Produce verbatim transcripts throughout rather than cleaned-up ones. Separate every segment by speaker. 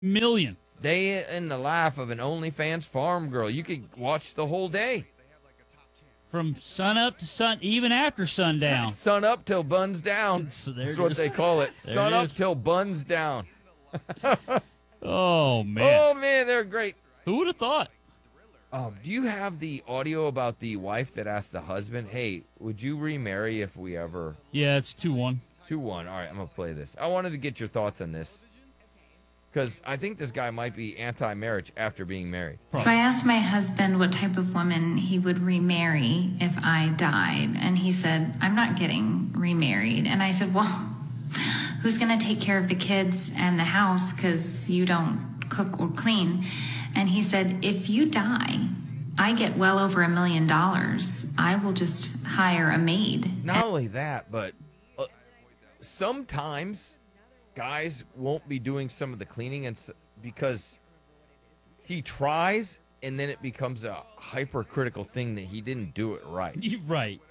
Speaker 1: Million.
Speaker 2: Day in the life of an OnlyFans farm girl. You could watch the whole day.
Speaker 1: From sun up to sun, even after sundown.
Speaker 2: Sun up till buns down.
Speaker 1: So there
Speaker 2: That's
Speaker 1: it
Speaker 2: what
Speaker 1: is.
Speaker 2: they call it.
Speaker 1: There
Speaker 2: Sun
Speaker 1: it
Speaker 2: up
Speaker 1: is.
Speaker 2: till buns down.
Speaker 1: Oh, man.
Speaker 2: Oh, man, they're great.
Speaker 1: Who would have thought?
Speaker 2: Um, do you have the audio about the wife that asked the husband, hey, would you remarry if we ever...
Speaker 1: Yeah, it's two one.
Speaker 2: two one. All right, I'm going to play this. I wanted to get your thoughts on this because I think this guy might be anti-marriage after being married.
Speaker 3: So I asked my husband what type of woman he would remarry if I died. And he said, I'm not getting remarried. And I said, well, who's going to take care of the kids and the house because you don't cook or clean? And he said, if you die, I get well over a million dollars. I will just hire a maid.
Speaker 2: Not only that, but uh, sometimes guys won't be doing some of the cleaning and s- because he tries and then it becomes a hypercritical thing that he didn't do it right.
Speaker 1: You're right.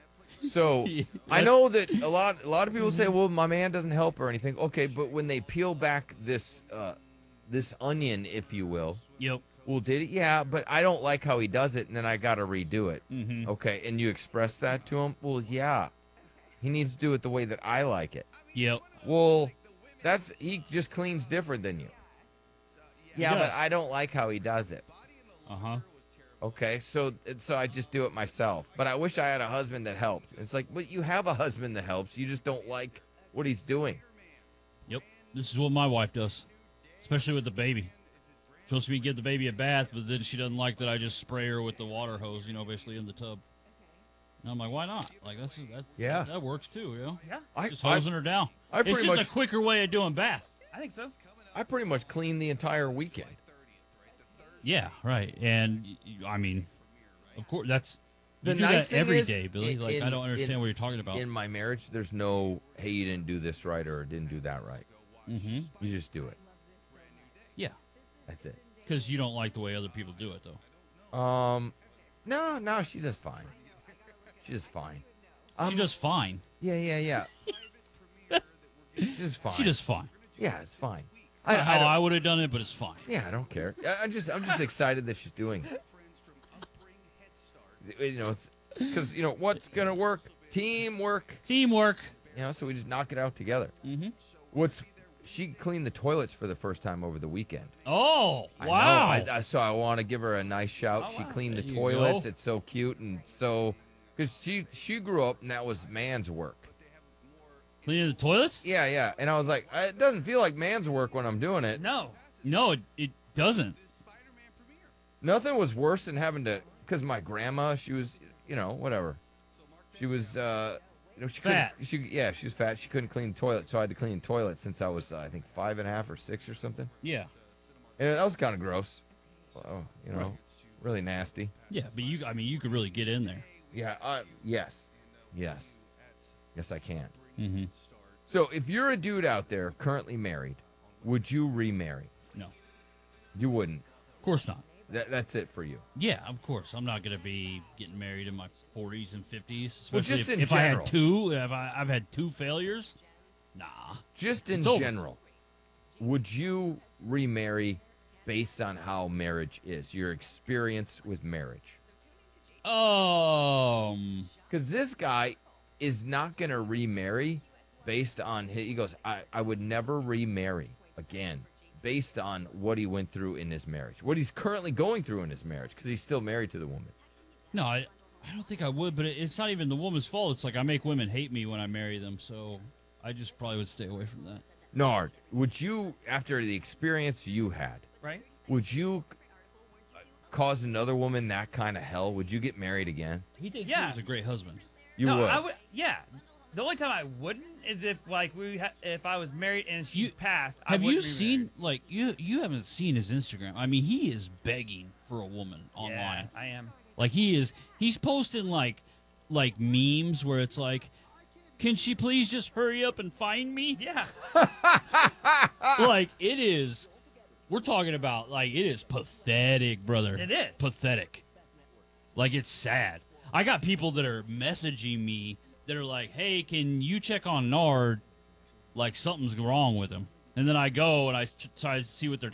Speaker 2: So I know that a lot a lot of people say, well, my man doesn't help or anything. Okay, but when they peel back this uh, this onion, if you will,
Speaker 1: Yep.
Speaker 2: well, did it? Yeah, but I don't like how he does it, and then I got to redo it.
Speaker 1: Mm-hmm.
Speaker 2: Okay, and you express that to him? Well, yeah. He needs to do it the way that I like it.
Speaker 1: Yep.
Speaker 2: Well, that's he just cleans different than you. Yeah,
Speaker 1: does.
Speaker 2: but I don't like how he does it.
Speaker 1: Uh-huh.
Speaker 2: Okay, so so I just do it myself. But I wish I had a husband that helped. It's like, but you have a husband that helps. You just don't like what he's doing.
Speaker 1: Yep. This is what my wife does, especially with the baby. She wants me to give the baby a bath, but then she doesn't like that I just spray her with the water hose, you know, basically in the tub. And I'm like, why not? Like, that's, that's
Speaker 2: Yeah.
Speaker 1: that works too, you know?
Speaker 4: Yeah,
Speaker 2: I
Speaker 1: Just
Speaker 2: I,
Speaker 1: hosing her down.
Speaker 2: I
Speaker 1: It's
Speaker 2: pretty
Speaker 1: just
Speaker 2: much
Speaker 1: a quicker way of doing bath.
Speaker 4: I think so.
Speaker 2: I pretty much clean the entire weekend.
Speaker 1: Yeah, right. And, y- y- I mean, of course, that's... You
Speaker 2: The
Speaker 1: do
Speaker 2: nice
Speaker 1: that
Speaker 2: thing
Speaker 1: every
Speaker 2: is,
Speaker 1: day, Billy.
Speaker 2: in-
Speaker 1: like, I
Speaker 2: in-
Speaker 1: don't understand
Speaker 2: in-
Speaker 1: what you're talking about.
Speaker 2: In my marriage, there's no, hey, you didn't do this right or didn't do that right.
Speaker 1: Mm-hmm.
Speaker 2: You just do it.
Speaker 1: Yeah,
Speaker 2: That's it.
Speaker 1: because you don't like the way other people do it, though.
Speaker 2: Um, no, no, she does fine. She does fine. Um,
Speaker 1: She does fine.
Speaker 2: Yeah, yeah, yeah. She does fine.
Speaker 1: She does fine.
Speaker 2: Yeah, it's fine.
Speaker 1: I,
Speaker 2: I, I
Speaker 1: how
Speaker 2: don't,
Speaker 1: I would have done it, but it's fine.
Speaker 2: yeah, I don't care. I, I'm just, I'm just excited that she's doing it. You know, it's because you know what's gonna work. Teamwork.
Speaker 1: Teamwork.
Speaker 2: You know, so we just knock it out together.
Speaker 1: Mm-hmm.
Speaker 2: What's she cleaned the toilets for the first time over the weekend.
Speaker 1: Oh,
Speaker 2: I
Speaker 1: wow.
Speaker 2: know. I, I, so I want to give her a nice shout.
Speaker 4: Oh,
Speaker 2: she
Speaker 4: wow.
Speaker 2: cleaned the
Speaker 1: There you
Speaker 2: toilets.
Speaker 1: go.
Speaker 2: It's so cute and so because she she grew up and that was man's work.
Speaker 1: Cleaning the toilets?
Speaker 2: Yeah, yeah. And I was like, it doesn't feel like man's work when I'm doing it.
Speaker 4: No.
Speaker 1: No, it, it doesn't.
Speaker 2: Nothing was worse than having to because my grandma, she was, you know, whatever. She was, uh, you know, she couldn't.
Speaker 1: Fat.
Speaker 2: She yeah, she was fat. She couldn't clean the toilet, so I had to clean the toilet since I was, uh, I think, five and a half or six or something.
Speaker 1: Yeah.
Speaker 2: And that was kind of gross. Oh, you know,
Speaker 1: Right.
Speaker 2: really nasty.
Speaker 1: Yeah, but you, I mean, you could really get in there.
Speaker 2: Yeah. Uh, yes. Yes. Yes, I can.
Speaker 1: Mm-hmm.
Speaker 2: So, if you're a dude out there currently married, would you remarry?
Speaker 1: No.
Speaker 2: You wouldn't.
Speaker 1: Of course not.
Speaker 2: That, that's it for you.
Speaker 1: Yeah, of course. I'm not going to be getting married in my forties and fifties.
Speaker 2: Well,
Speaker 1: Especially
Speaker 2: just
Speaker 1: if,
Speaker 2: in
Speaker 1: if I
Speaker 2: general.
Speaker 1: had two, if I, I've had two failures. Nah.
Speaker 2: Just in
Speaker 1: It's over.
Speaker 2: general, would you remarry based on how marriage is, your experience with marriage?
Speaker 1: Um.
Speaker 2: Because this guy is not going to remarry based on his, he goes, I, I would never remarry again based on what he went through in his marriage, what he's currently going through in his marriage, because he's still married to the woman.
Speaker 1: No, I, I don't think I would, but it, it's not even the woman's fault. It's like I make women hate me when I marry them, so I just probably would stay away from that.
Speaker 2: Nard, would you, after the experience you had,
Speaker 4: Right?
Speaker 2: would you cause another woman that kind of hell? Would you get married again?
Speaker 1: He thinks
Speaker 4: Yeah.
Speaker 1: he was a great husband.
Speaker 2: You
Speaker 4: no,
Speaker 2: would.
Speaker 4: I would. Yeah. The only time I wouldn't is if like we ha- if I was married and she
Speaker 1: You-
Speaker 4: passed. I
Speaker 1: Have you
Speaker 4: wouldn't remarry.
Speaker 1: seen, like, you you haven't seen his Instagram. I mean, he is begging for a woman
Speaker 4: Yeah,
Speaker 1: online.
Speaker 4: I am.
Speaker 1: Like, he is, he's posting, like, like memes where it's like, can she please just hurry up and find me?
Speaker 4: Yeah.
Speaker 1: Like, it is, we're talking about, like, it is pathetic, brother.
Speaker 4: It is.
Speaker 1: Pathetic. Like, it's sad. I got people that are messaging me that are like, hey, can you check on Nard? Like, something's wrong with him. And then I go and I ch- try to see what they're